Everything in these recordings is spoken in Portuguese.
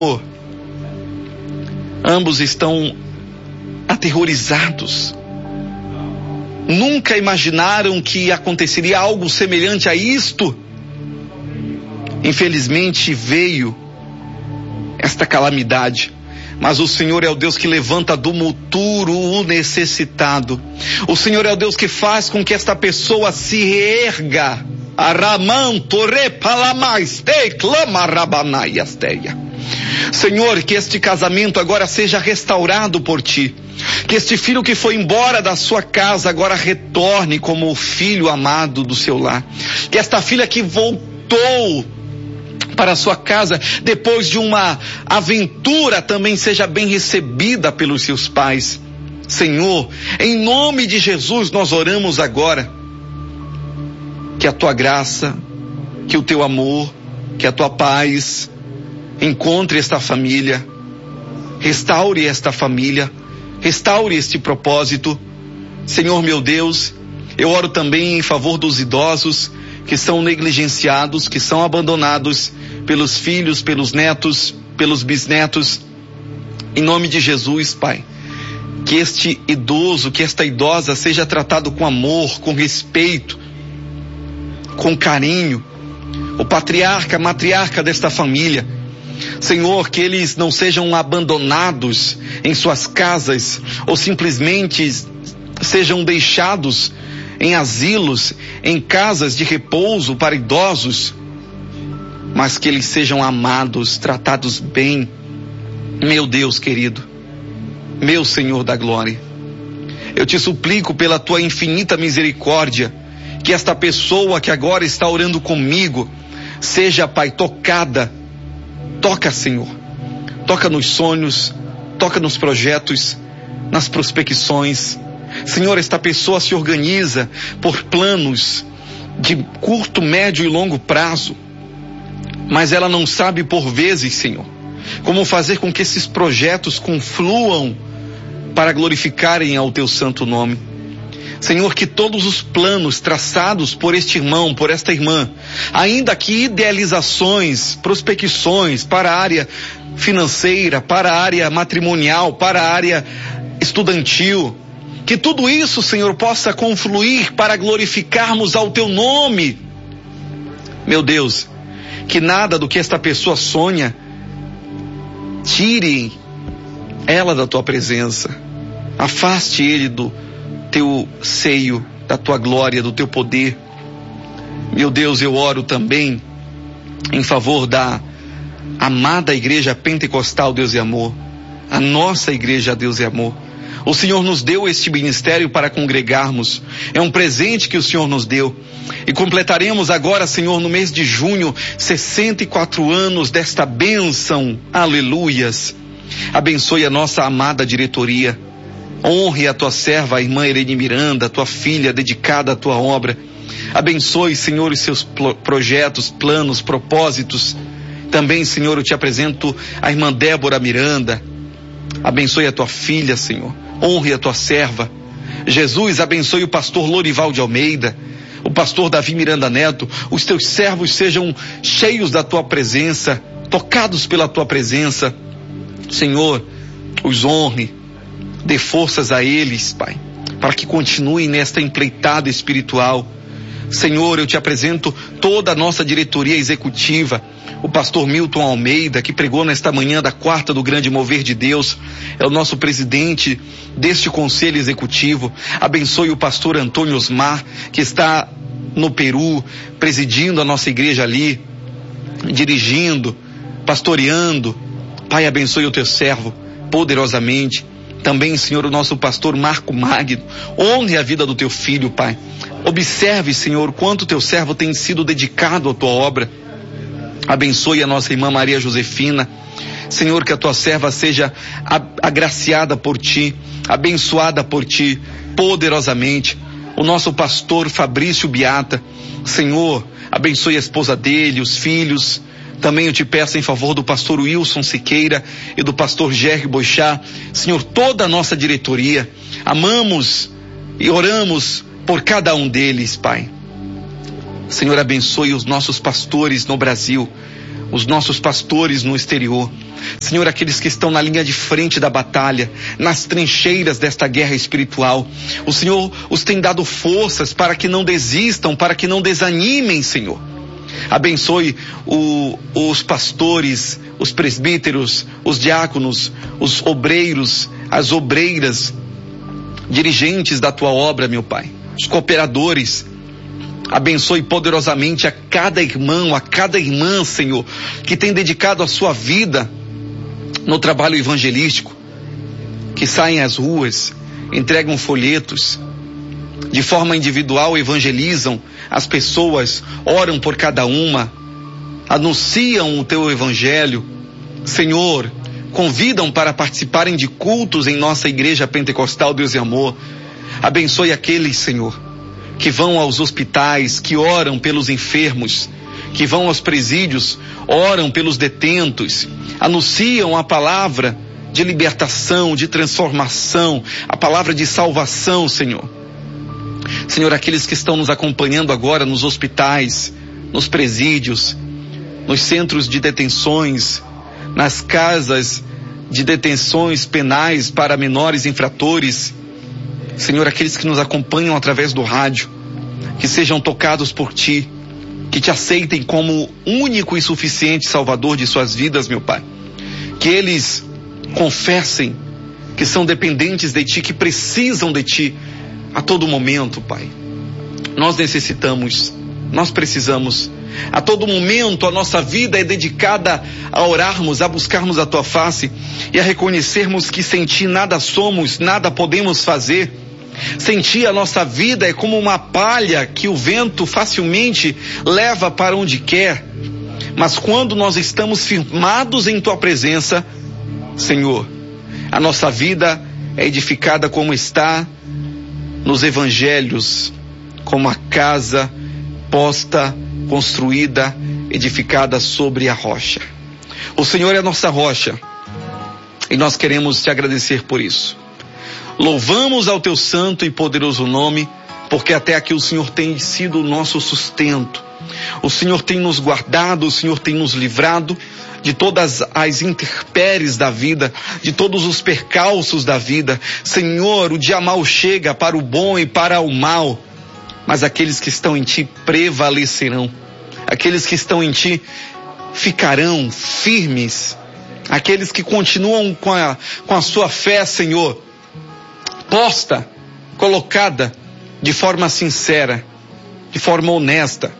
ambos estão aterrorizados. Nunca imaginaram que aconteceria algo semelhante a isto. Infelizmente veio esta calamidade, mas o Senhor é o Deus que levanta do muturo o necessitado. O Senhor é o Deus que faz com que esta pessoa se reerga. Senhor, que este casamento agora seja restaurado por Ti. Que este filho que foi embora da sua casa agora retorne como o filho amado do seu lar. Que esta filha que voltou para a sua casa depois de uma aventura também seja bem recebida pelos seus pais. Senhor, em nome de Jesus nós oramos agora. Que a Tua graça, que o Teu amor, que a Tua paz encontre esta família, restaure esta família, restaure este propósito. Senhor meu Deus, eu oro também em favor dos idosos que são negligenciados, que são abandonados pelos filhos, pelos netos, pelos bisnetos. Em nome de Jesus, Pai, que este idoso, que esta idosa seja tratado com amor, com respeito, com carinho. O patriarca, a matriarca desta família, Senhor, que eles não sejam abandonados em suas casas ou simplesmente sejam deixados em asilos, em casas de repouso para idosos, mas que eles sejam amados, tratados bem. Meu Deus querido, meu Senhor da glória, eu te suplico pela Tua infinita misericórdia, que esta pessoa que agora está orando comigo seja, Pai, tocada. Toca, Senhor, toca nos sonhos, toca nos projetos, nas prospecções. Senhor, esta pessoa se organiza por planos de curto, médio e longo prazo, mas ela não sabe por vezes, Senhor, como fazer com que esses projetos confluam para glorificarem ao Teu santo nome. Senhor, que todos os planos traçados por este irmão, por esta irmã, ainda que idealizações, prospecções para a área financeira, para a área matrimonial, para a área estudantil, que tudo isso, Senhor, possa confluir para glorificarmos ao Teu nome. Meu Deus, que nada do que esta pessoa sonha tire ela da Tua presença, afaste ele do Teu seio, da Tua glória, do Teu poder. Meu Deus, eu oro também em favor da amada Igreja Pentecostal Deus e Amor, a nossa Igreja Deus e Amor. O Senhor nos deu este ministério para congregarmos, é um presente que o Senhor nos deu, e completaremos agora, Senhor, no mês de junho, 64 anos desta bênção, aleluias. Abençoe a nossa amada diretoria, honre a Tua serva, a irmã Irene Miranda, Tua filha dedicada à Tua obra. Abençoe, Senhor, os seus projetos, planos, propósitos. Também, Senhor, eu te apresento a irmã Débora Miranda. Abençoe a Tua filha, Senhor. Honre a Tua serva. Jesus, abençoe o pastor Lorival de Almeida, o pastor Davi Miranda Neto. Os Teus servos sejam cheios da Tua presença, tocados pela Tua presença. Senhor, os honre. Dê forças a eles, Pai, para que continuem nesta empreitada espiritual. Senhor, eu te apresento toda a nossa diretoria executiva, o pastor Milton Almeida, que pregou nesta manhã da quarta do Grande Mover de Deus, é o nosso presidente deste conselho executivo. Abençoe o pastor Antônio Osmar, que está no Peru, presidindo a nossa igreja ali, dirigindo, pastoreando. Pai, abençoe o Teu servo poderosamente. Também, Senhor, o nosso pastor Marco Magno, honre a vida do Teu filho, Pai. Observe, Senhor, quanto Teu servo tem sido dedicado à Tua obra. Abençoe a nossa irmã Maria Josefina. Senhor, que a Tua serva seja agraciada por Ti, abençoada por Ti, poderosamente. O nosso pastor Fabrício Beata, Senhor, abençoe a esposa dele, os filhos. Também eu te peço em favor do pastor Wilson Siqueira e do pastor Jerry Boixá. Senhor, toda a nossa diretoria, amamos e oramos por cada um deles, Pai. Senhor, abençoe os nossos pastores no Brasil, os nossos pastores no exterior. Senhor, aqueles que estão na linha de frente da batalha, nas trincheiras desta guerra espiritual. O Senhor os tem dado forças para que não desistam, para que não desanimem, Senhor. Abençoe os pastores, os presbíteros, os diáconos, os obreiros, as obreiras, dirigentes da tua obra, meu Pai, os cooperadores. Abençoe poderosamente a cada irmão, a cada irmã, Senhor, que tem dedicado a sua vida no trabalho evangelístico, que saem às ruas, entregam folhetos, de forma individual evangelizam as pessoas, oram por cada uma, anunciam o teu evangelho, Senhor, convidam para participarem de cultos em nossa igreja pentecostal Deus e Amor. Abençoe aqueles, Senhor, que vão aos hospitais, que oram pelos enfermos, que vão aos presídios, oram pelos detentos, anunciam a palavra de libertação, de transformação, a palavra de salvação, Senhor. Senhor, aqueles que estão nos acompanhando agora nos hospitais, nos presídios, nos centros de detenções, nas casas de detenções penais para menores infratores, Senhor, aqueles que nos acompanham através do rádio, que sejam tocados por Ti, que Te aceitem como único e suficiente Salvador de suas vidas, meu Pai. Que eles confessem que são dependentes de Ti, que precisam de Ti a todo momento, Pai. Nós necessitamos, nós precisamos. A todo momento a nossa vida é dedicada a orarmos, a buscarmos a Tua face e a reconhecermos que sem Ti nada somos, nada podemos fazer. Sem Ti a nossa vida é como uma palha que o vento facilmente leva para onde quer. Mas quando nós estamos firmados em Tua presença, Senhor, a nossa vida é edificada como está nos evangelhos, como a casa posta, construída, edificada sobre a rocha. O Senhor é a nossa rocha e nós queremos Te agradecer por isso. Louvamos ao Teu santo e poderoso nome, porque até aqui o Senhor tem sido o nosso sustento. O Senhor tem nos guardado, o Senhor tem nos livrado de todas as intempéries da vida, de todos os percalços da vida. Senhor, o dia mau chega para o bom e para o mal, mas aqueles que estão em Ti prevalecerão. Aqueles que estão em Ti ficarão firmes. Aqueles que continuam com a sua fé, Senhor, posta, colocada de forma sincera, de forma honesta,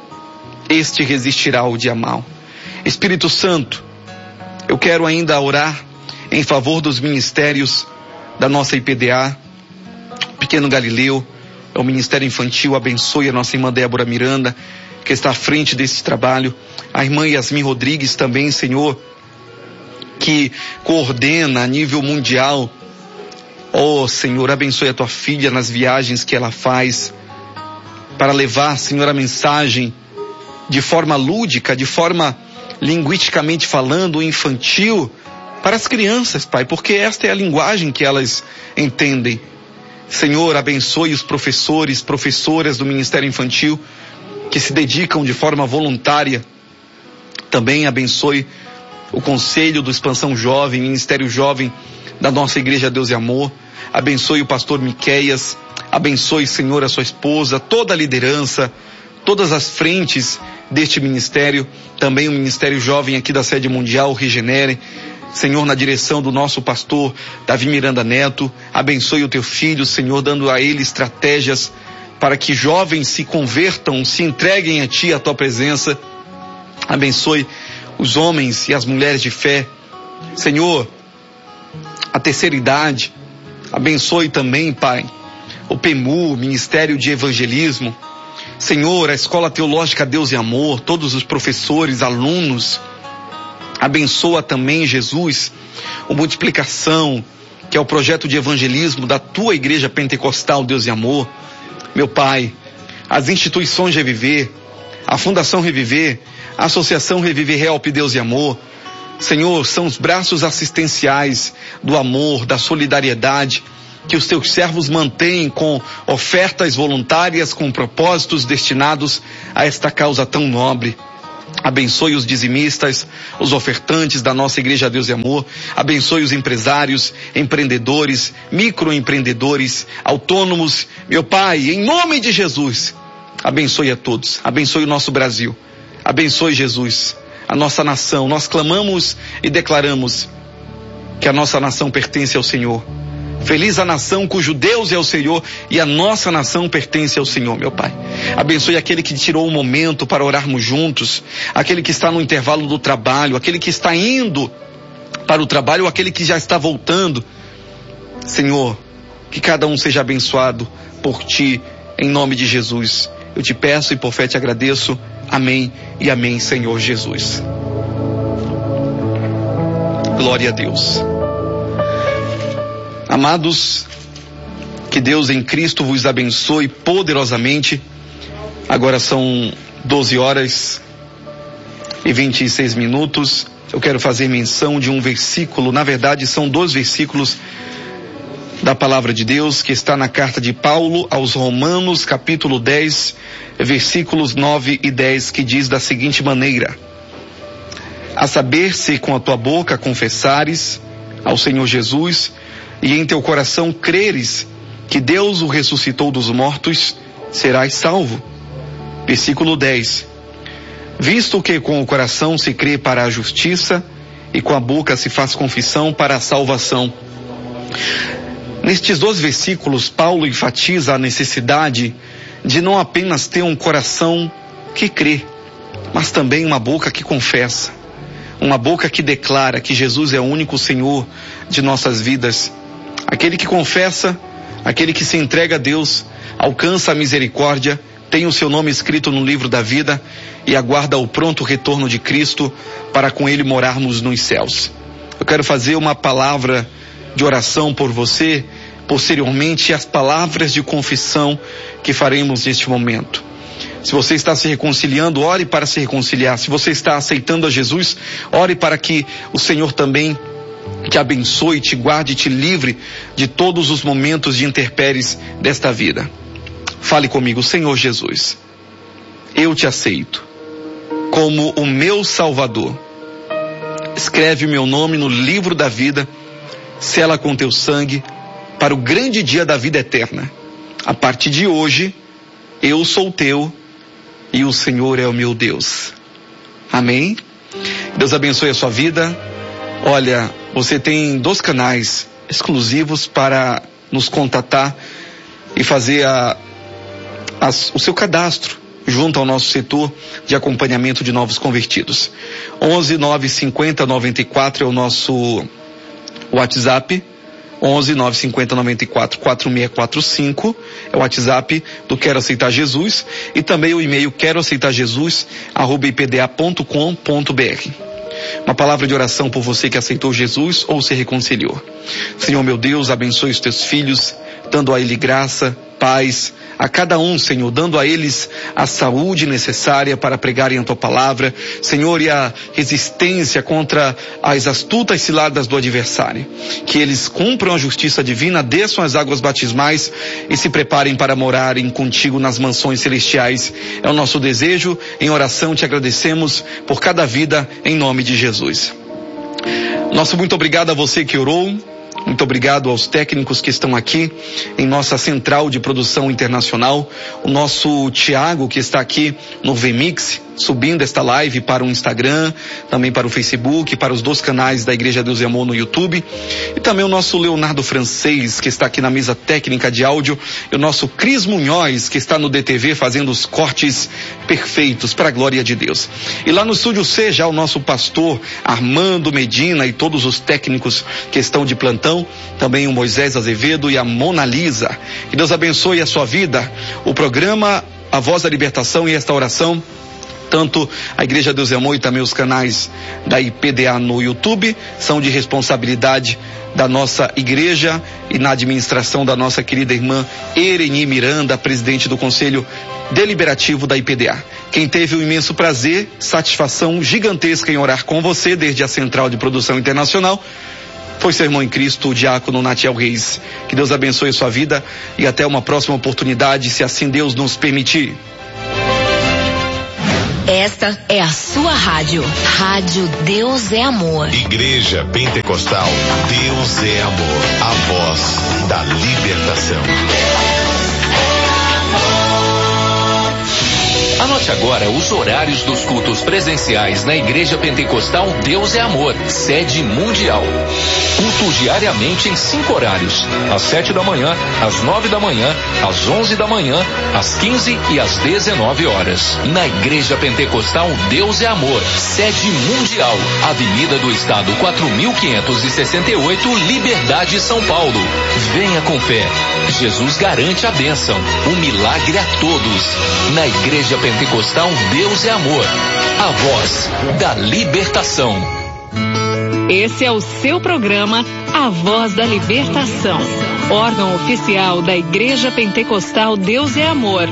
este resistirá ao dia mau. Espírito Santo, eu quero ainda orar em favor dos ministérios da nossa IPDA, Pequeno Galileu, é o Ministério Infantil. Abençoe a nossa irmã Débora Miranda, que está à frente desse trabalho, a irmã Yasmin Rodrigues também, Senhor, que coordena a nível mundial. Oh, Senhor, abençoe a Tua filha nas viagens que ela faz para levar, Senhor, a mensagem de forma lúdica, de forma linguisticamente falando, infantil, para as crianças, Pai, porque esta é a linguagem que elas entendem. Senhor, abençoe os professores, professoras do Ministério Infantil que se dedicam de forma voluntária. Também abençoe o Conselho do Expansão Jovem, Ministério Jovem da nossa Igreja Deus e Amor. Abençoe o pastor Miqueias, abençoe, Senhor, a sua esposa, toda a liderança, todas as frentes deste ministério, também o Ministério Jovem aqui da Sede Mundial, Regenere, Senhor, na direção do nosso pastor Davi Miranda Neto. Abençoe o Teu filho, Senhor, dando a ele estratégias para que jovens se convertam, se entreguem a Ti, a Tua presença. Abençoe os homens e as mulheres de fé, Senhor, a terceira idade. Abençoe também, Pai, o PEMU, Ministério de Evangelismo. Senhor, a Escola Teológica Deus e Amor, todos os professores, alunos. Abençoa também, Jesus, o Multiplicação, que é o projeto de evangelismo da Tua Igreja Pentecostal Deus e Amor. Meu Pai, as instituições Reviver, a Fundação Reviver, a Associação Reviver Help Deus e Amor. Senhor, são os braços assistenciais do amor, da solidariedade, que os Teus servos mantêm com ofertas voluntárias, com propósitos destinados a esta causa tão nobre. Abençoe os dizimistas, os ofertantes da nossa Igreja Deus e Amor. Abençoe os empresários, empreendedores, microempreendedores, autônomos. Meu Pai, em nome de Jesus, abençoe a todos. Abençoe o nosso Brasil. Abençoe, Jesus, a nossa nação. Nós clamamos e declaramos que a nossa nação pertence ao Senhor. Feliz a nação cujo Deus é o Senhor, e a nossa nação pertence ao Senhor, meu Pai. Abençoe aquele que tirou um momento para orarmos juntos, aquele que está no intervalo do trabalho, aquele que está indo para o trabalho, ou aquele que já está voltando. Senhor, que cada um seja abençoado por Ti, em nome de Jesus. Eu te peço e por fé te agradeço. Amém e amém, Senhor Jesus. Glória a Deus. Amados, que Deus em Cristo vos abençoe poderosamente. Agora são 12 horas e 26 minutos. Eu quero fazer menção de um versículo, na verdade são 2 versículos da palavra de Deus, que está na carta de Paulo aos Romanos, capítulo 10, versículos 9 e 10, que diz da seguinte maneira: a saber, se com a tua boca confessares ao Senhor Jesus, e em teu coração creres que Deus o ressuscitou dos mortos, serás salvo. Versículo 10. Visto que com o coração se crê para a justiça, e com a boca se faz confissão para a salvação. Nestes 2 versículos, Paulo enfatiza a necessidade de não apenas ter um coração que crê, mas também uma boca que confessa, uma boca que declara que Jesus é o único Senhor de nossas vidas. Aquele que confessa, aquele que se entrega a Deus, alcança a misericórdia, tem o seu nome escrito no livro da vida e aguarda o pronto retorno de Cristo para com Ele morarmos nos céus. Eu quero fazer uma palavra de oração por você, posteriormente as palavras de confissão que faremos neste momento. Se você está se reconciliando, ore para se reconciliar. Se você está aceitando a Jesus, ore para que o Senhor também te abençoe, te guarde, te livre de todos os momentos de intempéries desta vida. Fale comigo: Senhor Jesus, eu te aceito como o meu Salvador. Escreve o meu nome no livro da vida, sela com teu sangue para o grande dia da vida eterna. A partir de hoje, eu sou teu e o Senhor é o meu Deus. Amém? Deus abençoe a sua vida. Olha, você tem 2 canais exclusivos para nos contatar e fazer o seu cadastro junto ao nosso setor de acompanhamento de novos convertidos. 11 950 94 é o nosso WhatsApp. 11 950 94 4645 é o WhatsApp do Quero Aceitar Jesus, e também o e-mail queroaceitarjesus@ipda.com.br. Uma palavra de oração por você que aceitou Jesus ou se reconciliou. Senhor meu Deus, abençoe os teus filhos, dando a ele graça, paz, a cada um, Senhor, dando a eles a saúde necessária para pregarem a tua palavra, Senhor, e a resistência contra as astutas ciladas do adversário. Que eles cumpram a justiça divina, desçam as águas batismais e se preparem para morarem contigo nas mansões celestiais. É o nosso desejo. Em oração te agradecemos por cada vida, em nome de Jesus. Nosso muito obrigado a você que orou. Muito obrigado aos técnicos que estão aqui em nossa central de produção internacional. O nosso Tiago, que está aqui no VMix, subindo esta live para o Instagram, também para o Facebook, para os 2 canais da Igreja Deus e Amor no YouTube. E também o nosso Leonardo Francês, que está aqui na mesa técnica de áudio. E o nosso Cris Munhoz, que está no DTV fazendo os cortes perfeitos para a glória de Deus. E lá no estúdio C, já o nosso pastor Armando Medina e todos os técnicos que estão de plantão. Também o Moisés Azevedo e a Mona Lisa. Que Deus abençoe a sua vida. O programa A Voz da Libertação e Restauração, tanto a Igreja Deus e Amor e também os canais da IPDA no YouTube, são de responsabilidade da nossa igreja e na administração da nossa querida irmã Ereni Miranda, presidente do Conselho Deliberativo da IPDA. Quem teve o imenso prazer, satisfação gigantesca em orar com você desde a Central de Produção Internacional foi seu irmão em Cristo, o diácono Natiel Reis. Que Deus abençoe a sua vida e até uma próxima oportunidade, se assim Deus nos permitir. Esta é a sua rádio. Rádio Deus é Amor. Igreja Pentecostal Deus é Amor. A voz da libertação. Anote agora os horários dos cultos presenciais na Igreja Pentecostal Deus é Amor, sede mundial. Culto diariamente em 5 horários: às 7 da manhã, às 9 da manhã, às 11 da manhã, às 15 e às 19 horas. Na Igreja Pentecostal Deus é Amor, sede mundial, Avenida do Estado 4568, Liberdade, São Paulo. Venha com fé. Jesus garante a bênção, o milagre a todos. Na Igreja Pentecostal Deus é Amor, a voz da libertação. Esse é o seu programa, A Voz da Libertação, órgão oficial da Igreja Pentecostal Deus é Amor.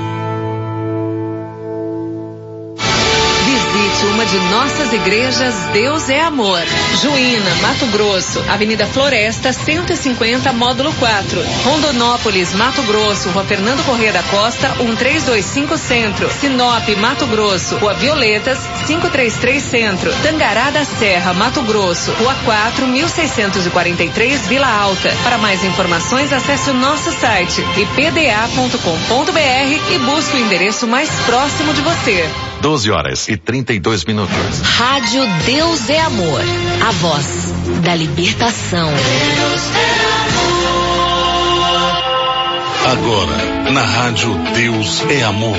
Visite uma de nossas igrejas Deus é Amor. Juína, Mato Grosso, Avenida Floresta, 150, Módulo 4. Rondonópolis, Mato Grosso, Rua Fernando Corrêa da Costa, 1325 Centro. Sinop, Mato Grosso, Rua Violetas, 533 Centro. Tangará da Serra, Mato Grosso, Rua 4, 1643, Vila Alta. Para mais informações, acesse o nosso site ipda.com.br e busque o endereço mais próximo de você. 12h32. Rádio Deus é Amor, a voz da libertação. Agora, na Rádio Deus é Amor.